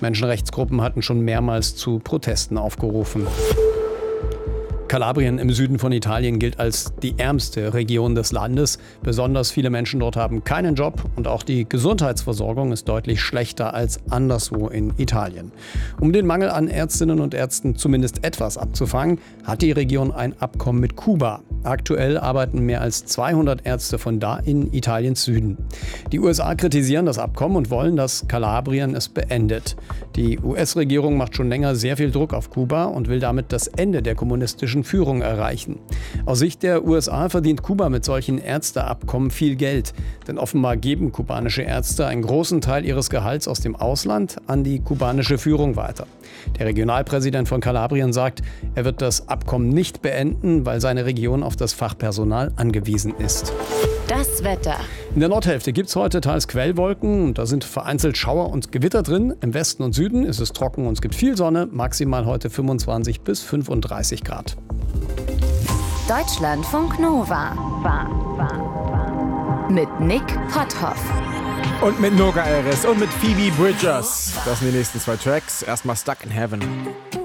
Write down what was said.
Menschenrechtsgruppen hatten schon mehrmals zu Protesten aufgerufen. Kalabrien im Süden von Italien gilt als die ärmste Region des Landes. Besonders viele Menschen dort haben keinen Job und auch die Gesundheitsversorgung ist deutlich schlechter als anderswo in Italien. Um den Mangel an Ärztinnen und Ärzten zumindest etwas abzufangen, hat die Region ein Abkommen mit Kuba. Aktuell arbeiten mehr als 200 Ärzte von da in Italiens Süden. Die USA kritisieren das Abkommen und wollen, dass Kalabrien es beendet. Die US-Regierung macht schon länger sehr viel Druck auf Kuba und will damit das Ende der kommunistischen Führung erreichen. Aus Sicht der USA verdient Kuba mit solchen Ärzteabkommen viel Geld. Denn offenbar geben kubanische Ärzte einen großen Teil ihres Gehalts aus dem Ausland an die kubanische Führung weiter. Der Regionalpräsident von Kalabrien sagt, er wird das Abkommen nicht beenden, weil seine Region auf das Fachpersonal angewiesen ist. Das Wetter. In der Nordhälfte gibt es heute teils Quellwolken und da sind vereinzelt Schauer und Gewitter drin. Im Westen und Süden ist es trocken und es gibt viel Sonne, maximal heute 25 bis 35 Grad. Deutschlandfunk Nova. Mit Nick Potthoff. Und mit Noga Eres und mit Phoebe Bridgers. Das sind die nächsten 2 Tracks. Erstmal Stuck in Heaven.